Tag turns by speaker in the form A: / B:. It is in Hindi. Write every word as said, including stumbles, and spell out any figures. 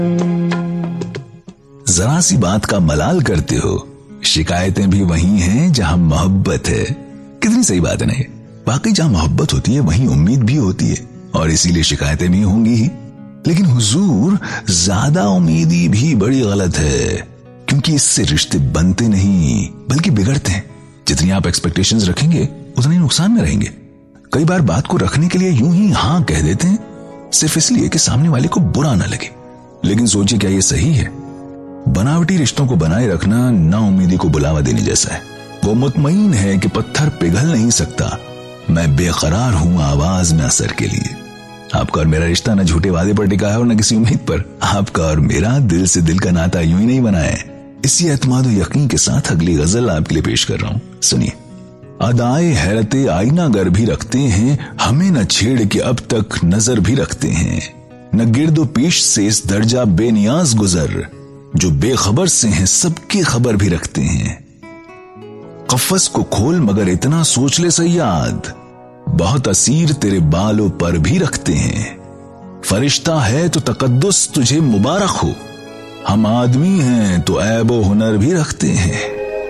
A: जरा सी बात का मलाल करते हो, शिकायतें भी वही हैं जहां मोहब्बत है। कितनी सही बात है ना ये। वाकई जहां मोहब्बत होती है वहीं उम्मीद भी होती है, और इसीलिए शिकायतें भी होंगी ही। लेकिन हुजूर, ज्यादा उम्मीदी भी बड़ी गलत है, क्योंकि इससे रिश्ते बनते नहीं बल्कि बिगड़ते हैं। जितनी आप एक्सपेक्टेशंस रखेंगे उतने नुकसान में रहेंगे। कई बार बात को रखने के लिए यूं ही हाँ कह देते हैं, सिर्फ इसलिए कि सामने वाले को बुरा ना लगे। लेकिन सोचिए, क्या ये सही है? बनावटी रिश्तों को बनाए रखना ना उम्मीदी को बुलावा देने जैसा है। वो मुतमईन है कि पत्थर पिघल नहीं सकता, मैं बेकरार हूं आवाज में असर के लिए। आपका और मेरा रिश्ता न झूठे वादे पर टिका है और न किसी उम्मीद पर। आपका और मेरा दिल से दिल का नाता यूं ही नहीं बना है। इसी एतमाद और यकीन के साथ अगली गजल आपके लिए पेश कर रहा हूं, सुनिए। अदाए हैरते आईना गर भी रखते हैं, हमें न छेड़ के अब तक नजर भी रखते हैं। न गिर्दो पेश से इस दर्जा बेनियाज गुजर, जो बेखबर से हैं सबकी खबर भी रखते हैं। कफस को खोल मगर इतना सोच ले सयाद, बहुत असीर तेरे बालों पर भी रखते हैं। फरिश्ता है तो तकद्दुस तुझे मुबारक हो, हम आदमी हैं तो ऐब व हुनर भी रखते हैं।